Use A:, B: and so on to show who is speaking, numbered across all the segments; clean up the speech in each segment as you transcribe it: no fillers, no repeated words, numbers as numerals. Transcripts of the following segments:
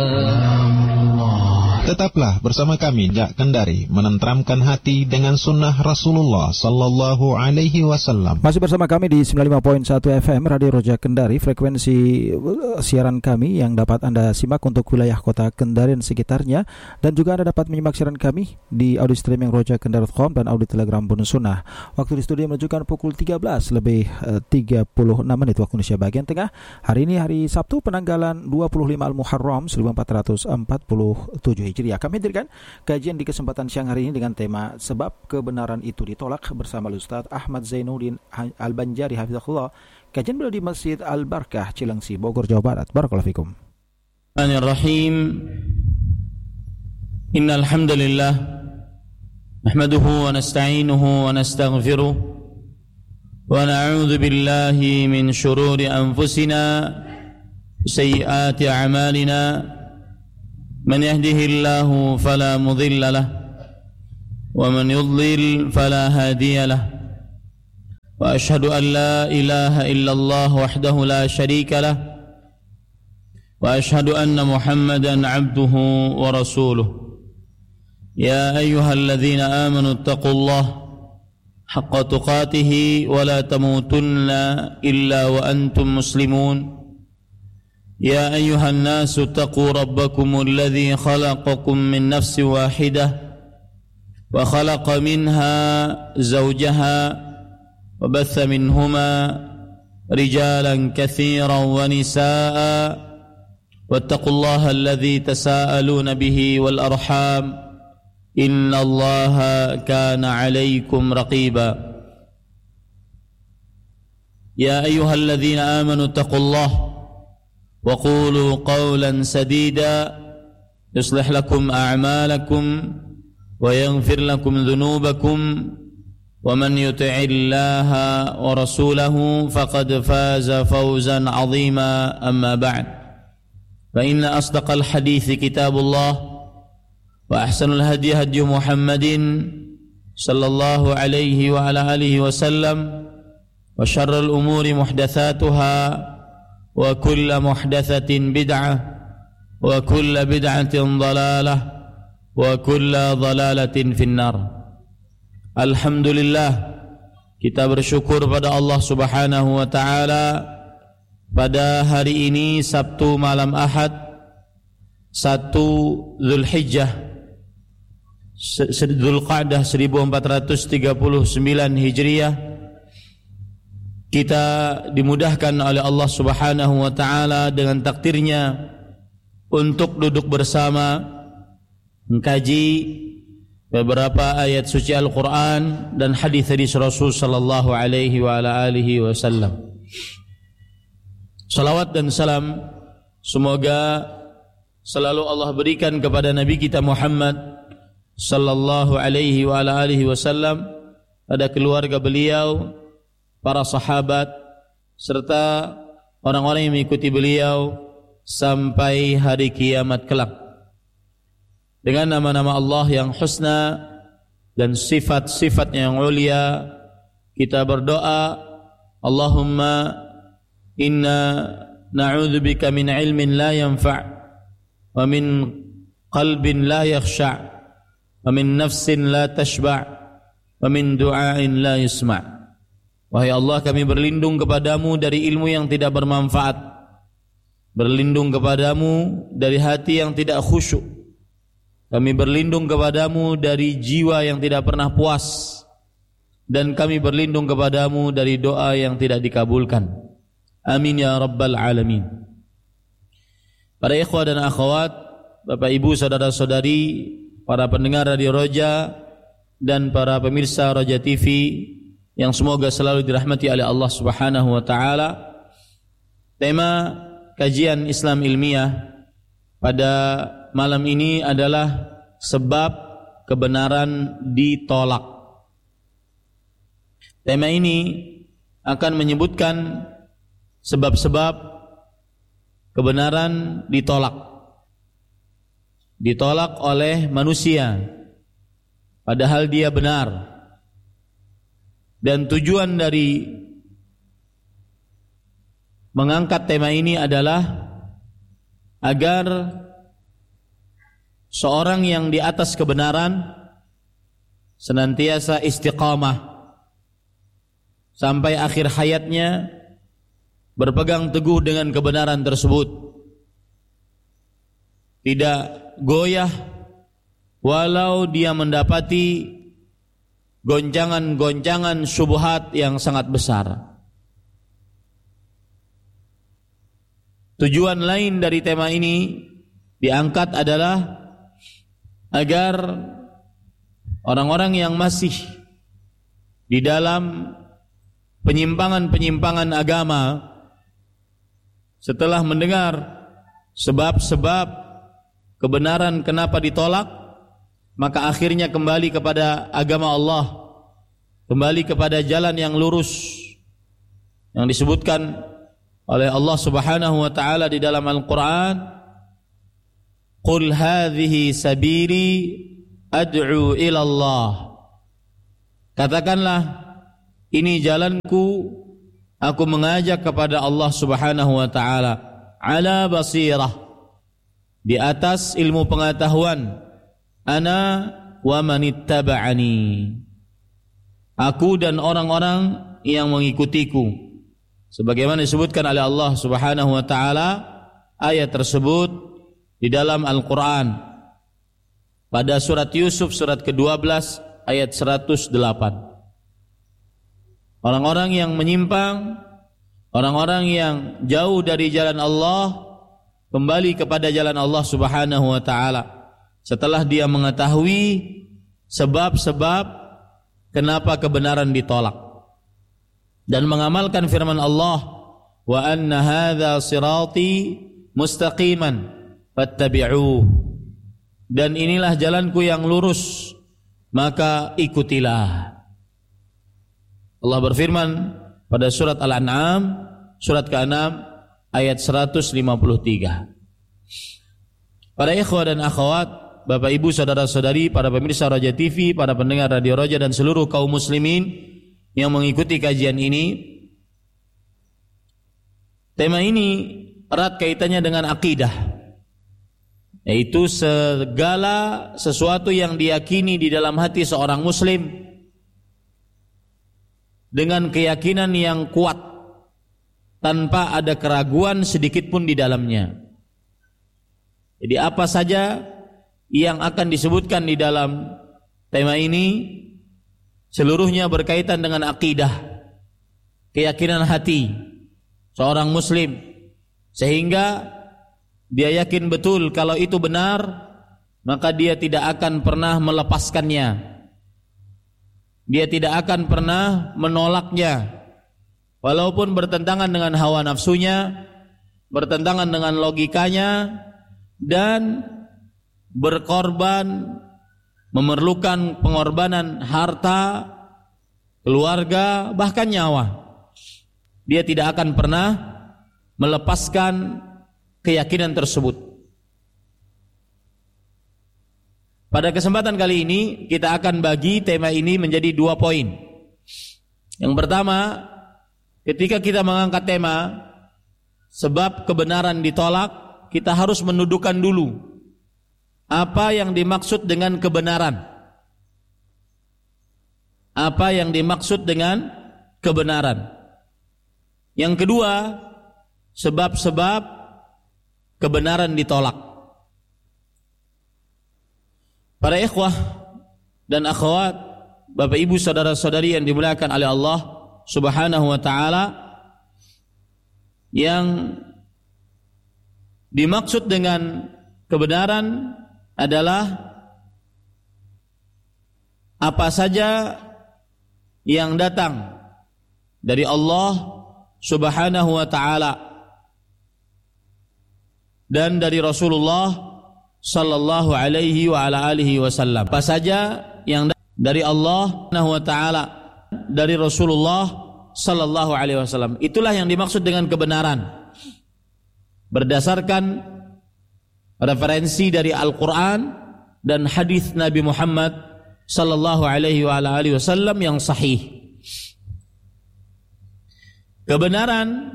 A: Tetaplah bersama kami Jak Kendari, menenteramkan hati dengan sunnah Rasulullah Sallallahu Alaihi Wasallam.
B: Masih bersama kami di 95.1 FM Radio Roja Kendari, frekuensi siaran kami yang dapat Anda simak untuk wilayah kota Kendari dan sekitarnya, dan juga Anda dapat menyimak siaran kami di audio streaming rojakendari.com dan audio telegram Bonus Sunnah. Waktu di studio menunjukkan pukul 13:36 waktu Indonesia bagian tengah. Hari ini hari Sabtu, penanggalan 25 Al-Muharram 1447 Hijriah. Kami hadirkan kajian di kesempatan siang hari ini dengan tema Sebab Kebenaran Itu Ditolak bersama Ustaz Ahmad Zainuddin Al-Banjari hafizahullah. Kajian beliau di Masjid Al-Barkah, Cilengsi, Bogor, Jawa Barat. Barakallahu fikum.
C: Bismillahirrahmanirrahim. Innal hamdalillah nahmaduhu wa nasta'inuhu wa nastaghfiruh wa na'udzu billahi min shururi anfusina wa sayyiati a'malina. من يهده الله فلا مضل له ومن يضلل فلا هادي له وأشهد أن لا إله إلا الله وحده لا شريك له وأشهد أن محمدا عبده ورسوله يا أيها الذين آمنوا اتقوا الله حق تقاته ولا تموتن إلا وأنتم مسلمون يا أيها الناس اتقوا ربكم الذي خلقكم من نفس واحدة وخلق منها زوجها وبث منهما رجالا كثيرا ونساء واتقوا الله الذي تساءلون به والأرحام إن الله كان عليكم رقيبا يا أيها الذين آمنوا اتقوا الله وقولوا قولا سديدا يصلح لكم أعمالكم ويغفر لكم ذنوبكم ومن يطع الله ورسوله فقد فاز فوزا عظيما أما بعد فإن أصدق الحديث كتاب الله وأحسن الهدي هدي محمد صلى الله عليه وعلى آله وسلم وشر الأمور محدثاتها وكل محدثة بدعة وكل بدعة ضلالة وكل ضلالة في النار. Alhamdulillah, kita bersyukur pada Allah Subhanahu wa taala pada hari ini Sabtu malam Ahad 1 Zulhijjah Dzulqa'dah 1439 Hijriah. Kita dimudahkan oleh Allah Subhanahu wa taala dengan takdirnya untuk duduk bersama mengkaji beberapa ayat suci Al-Qur'an dan hadis-hadis Rasul sallallahu alaihi wa ala alihi wasallam. Salawat dan salam semoga selalu Allah berikan kepada Nabi kita Muhammad sallallahu alaihi wa ala alihi wasallam, pada keluarga beliau, para sahabat, serta orang-orang yang mengikuti beliau sampai hari kiamat kelak. Dengan nama-nama Allah yang husna dan sifat-sifat yang ulia, kita berdoa, Allahumma inna na'udzubika min ilmin la yanfa' wa min qalbin la yakhsha' wa min nafsin la tashba' wa min du'ain la yusma'. Wahai Allah, kami berlindung kepadamu dari ilmu yang tidak bermanfaat, berlindung kepadamu dari hati yang tidak khusyuk, kami berlindung kepadamu dari jiwa yang tidak pernah puas, dan kami berlindung kepadamu dari doa yang tidak dikabulkan. Amin ya rabbal alamin. Para ikhwah dan akhwat, Bapak Ibu, saudara-saudari, para pendengar Radio Roja dan para pemirsa Roja TV yang semoga selalu dirahmati oleh Allah Subhanahu wa taala. Tema kajian Islam ilmiah pada malam ini adalah sebab kebenaran ditolak. Tema ini akan menyebutkan sebab-sebab kebenaran ditolak. Ditolak oleh manusia padahal dia benar. Dan tujuan dari mengangkat tema ini adalah agar seorang yang di atas kebenaran senantiasa istiqamah sampai akhir hayatnya, berpegang teguh dengan kebenaran tersebut, tidak goyah walau dia mendapati goncangan-goncangan syubhat yang sangat besar. Tujuan lain dari tema ini diangkat adalah agar orang-orang yang masih di dalam penyimpangan-penyimpangan agama, setelah mendengar sebab-sebab kebenaran kenapa ditolak, maka akhirnya kembali kepada agama Allah, kembali kepada jalan yang lurus yang disebutkan oleh Allah Subhanahu wa taala di dalam Al-Qur'an, "Qul hadhihi sabili ad'u ila Allah." Katakanlah, ini jalanku, aku mengajak kepada Allah Subhanahu wa taala ala basirah, di atas ilmu pengetahuan, ana wa manittaba'ani, aku dan orang-orang yang mengikutiku. Sebagaimana disebutkan oleh Allah Subhanahu wa taala ayat tersebut di dalam Al-Qur'an pada surat Yusuf surat ke-12 ayat 108. Orang-orang yang menyimpang, orang-orang yang jauh dari jalan Allah, kembali kepada jalan Allah Subhanahu wa taala setelah dia mengetahui sebab-sebab kenapa kebenaran ditolak, dan mengamalkan firman Allah, wa anna hadza sirati mustaqiman fattabi'uh, dan inilah jalanku yang lurus, maka ikutilah. Allah berfirman pada surat Al-An'am surat ke-6 ayat 153. Para ikhwah dan akhwat, Bapak Ibu, saudara-saudari, para pemirsa Roja TV, para pendengar Radio Roja dan seluruh kaum muslimin yang mengikuti kajian ini, tema ini erat kaitannya dengan akidah, yaitu segala sesuatu yang diyakini di dalam hati seorang muslim dengan keyakinan yang kuat tanpa ada keraguan sedikit pun di dalamnya. Jadi apa saja yang akan disebutkan di dalam tema ini seluruhnya berkaitan dengan akidah, keyakinan hati seorang muslim, sehingga dia yakin betul kalau itu benar, maka dia tidak akan pernah melepaskannya, dia tidak akan pernah menolaknya, walaupun bertentangan dengan hawa nafsunya, bertentangan dengan logikanya, dan berkorban, memerlukan pengorbanan harta, keluarga, bahkan nyawa. Dia tidak akan pernah melepaskan keyakinan tersebut. Pada kesempatan kali ini kita akan bagi tema ini menjadi 2 poin. Yang pertama, ketika kita mengangkat tema sebab kebenaran ditolak, kita harus mendudukan dulu apa yang dimaksud dengan kebenaran. Apa yang dimaksud dengan kebenaran. Yang kedua, sebab-sebab kebenaran ditolak. Para ikhwah dan akhwat, Bapak Ibu saudara-saudari yang dimuliakan oleh Allah Subhanahu wa taala, yang dimaksud dengan kebenaran adalah apa saja yang datang dari Allah Subhanahu wa taala dan dari Rasulullah sallallahu alaihi wa ala alihi wasallam. Apa saja yang dari Allah Subhanahu wa taala, dari Rasulullah sallallahu alaihi wasallam, itulah yang dimaksud dengan kebenaran. Berdasarkan referensi dari Al-Quran dan hadis Nabi Muhammad sallallahu alaihi wa alihi wasallam yang sahih. Kebenaran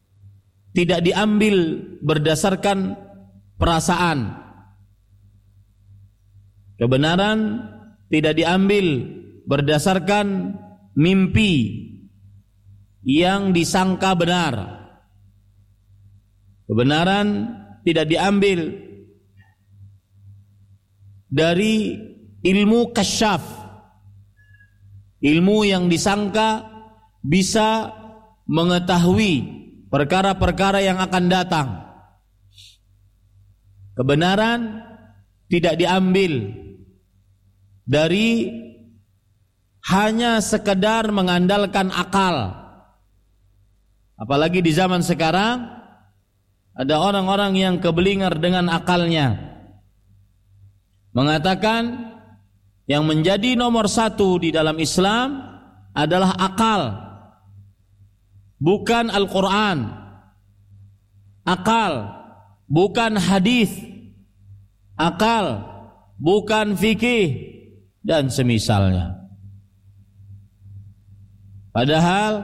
C: tidak diambil berdasarkan perasaan, Kebenaran tidak diambil berdasarkan mimpi yang disangka benar. Kebenaran tidak diambil dari ilmu kasyaf, ilmu yang disangka bisa mengetahui perkara-perkara yang akan datang. Kebenaran tidak diambil dari hanya sekedar mengandalkan akal. Apalagi di zaman sekarang ada orang-orang yang keblinger dengan akalnya, mengatakan yang menjadi nomor satu di dalam Islam adalah akal, bukan Al-Quran. Akal, bukan hadis. Akal, bukan fikih dan semisalnya. Padahal